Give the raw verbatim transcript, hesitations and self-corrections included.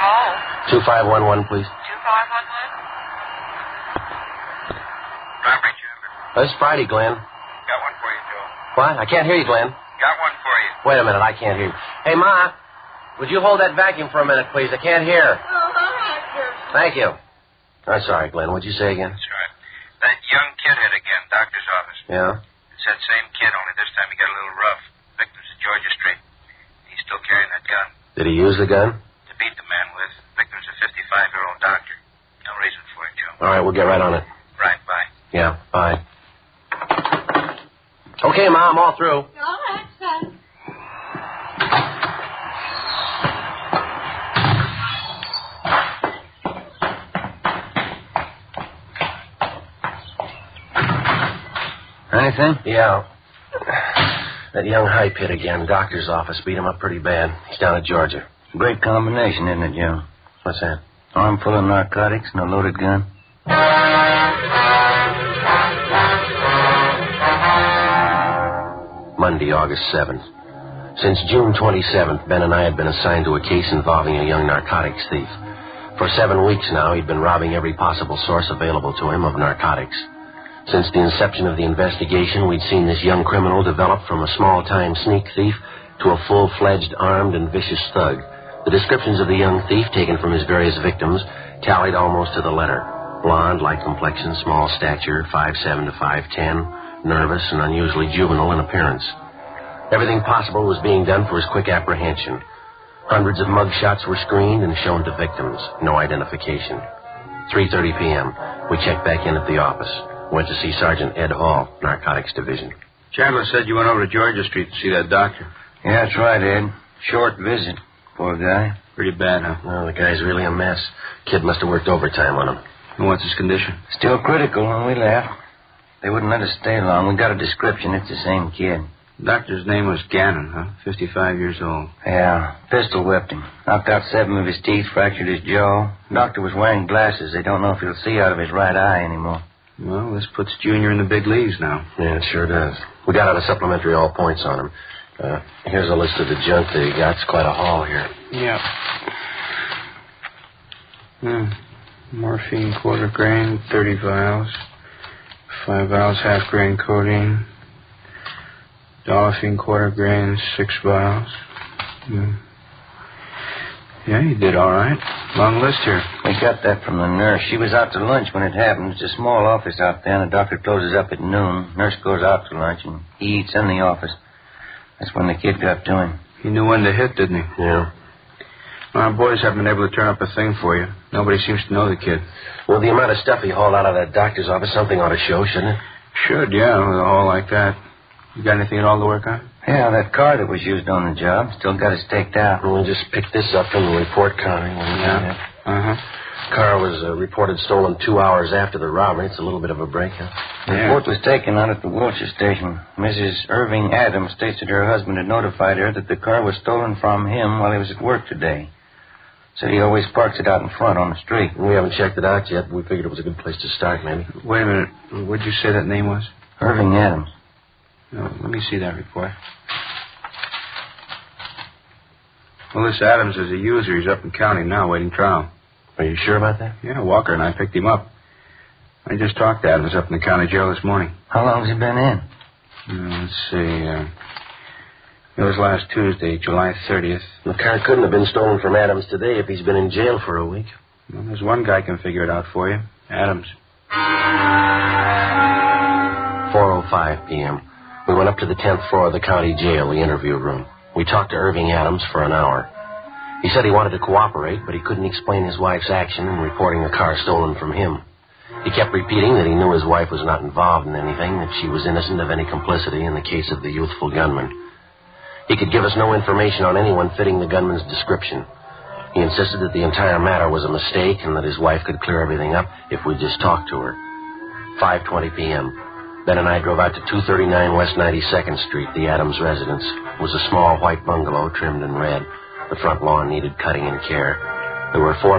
Hello? two five one one, please. two five one one? Robbery, Chandler. Oh, it's Friday, Glenn. Got one for you, Joe. What? I can't hear you, Glenn. Got one for you. Wait a minute, I can't hear you. Hey, Ma, would you hold that vacuum for a minute, please? I can't hear. Oh, all right, sir. Thank you. I'm sorry, Glenn. What'd you say again? That's right. That young kid hit again, doctor's office. Yeah? It's that same kid, only this time he got a little rough. Victim's at Georgia Street. He's still carrying that gun. Did he use the gun? To beat the man with. Victim's a fifty-five-year-old doctor. No reason for it, Joe. All right, we'll get right on it. Right, bye. Yeah, bye. Okay, Ma, I'm all through. All right, son. Anything? Yeah. That young hype hit again. Doctor's office beat him up pretty bad. He's down at Georgia. Great combination, isn't it, Joe? What's that? Arm full of narcotics and a loaded gun. Monday, August seventh. Since June twenty-seventh, Ben and I had been assigned to a case involving a young narcotics thief. For seven weeks now, he'd been robbing every possible source available to him of narcotics. Since the inception of the investigation, we'd seen this young criminal develop from a small-time sneak thief to a full-fledged armed and vicious thug. The descriptions of the young thief, taken from his various victims, tallied almost to the letter. Blonde, light complexion, small stature, five seven to five ten, nervous and unusually juvenile in appearance. Everything possible was being done for his quick apprehension. Hundreds of mug shots were screened and shown to victims. No identification. three thirty p.m. We checked back in at the office. Went to see Sergeant Ed Hall, Narcotics Division. Chandler said you went over to Georgia Street to see that doctor. Yeah, that's right, Ed. Short visit. Poor guy. Pretty bad, huh? Well, the guy's really a mess. Kid must have worked overtime on him. And what's his condition? Still critical when we left. They wouldn't let us stay long. We got a description. It's the same kid. The doctor's name was Gannon, huh? fifty-five years old. Yeah. Pistol whipped him. Knocked out seven of his teeth, fractured his jaw. Doctor was wearing glasses. They don't know if he'll see out of his right eye anymore. Well, this puts Junior in the big leagues now. Yeah, it sure does. We got out a supplementary all points on him. Uh, here's a list of the junk that he got. It's quite a haul here. Yeah. Hmm. Morphine quarter grain, thirty vials. Five vials, half grain codeine. Dolphine quarter grain, six vials. Hmm. Yeah, you did all right. Long list here. We got that from the nurse. She was out to lunch when it happened. It's a small office out there, and the doctor closes up at noon. Nurse goes out to lunch, and he eats in the office. That's when the kid got to him. He knew when to hit, didn't he? Yeah. Our boys haven't been able to turn up a thing for you. Nobody seems to know the kid. Well, the amount of stuff he hauled out of that doctor's office, something ought to show, shouldn't it? Should, yeah, with a haul like that. You got anything at all to work on? Yeah, that car that was used on the job. Still got it staked out. We'll just pick this up from the report card. Yeah. Uh-huh. Car was uh, reported stolen two hours after the robbery. It's a little bit of a break, huh? The Yeah. report was taken out at the Wilshire station. Missus Irving Adams states that her husband had notified her that the car was stolen from him while he was at work today. Said he always parks it out in front on the street. We haven't checked it out yet. We figured it was a good place to start, maybe. Wait a minute. What'd you say that name was? Irving Adams. No, let me see that report. Well, this Adams is a user. He's up in county now, waiting trial. Are you sure about that? Yeah, Walker and I picked him up. I just talked to Adams up in the county jail this morning. How long's he been in? Uh, let's see. Uh, it was last Tuesday, July thirtieth. The car couldn't have been stolen from Adams today if he's been in jail for a week. Well, there's one guy can figure it out for you. Adams. four oh five p.m. We went up to the tenth floor of the county jail, the interview room. We talked to Irving Adams for an hour. He said he wanted to cooperate, but he couldn't explain his wife's action in reporting a car stolen from him. He kept repeating that he knew his wife was not involved in anything, that she was innocent of any complicity in the case of the youthful gunman. He could give us no information on anyone fitting the gunman's description. He insisted that the entire matter was a mistake and that his wife could clear everything up if we just talked to her. five twenty p.m. Ben and I drove out to two thirty-nine West ninety-second Street, the Adams residence. It was a small white bungalow trimmed in red. The front lawn needed cutting and care. There were four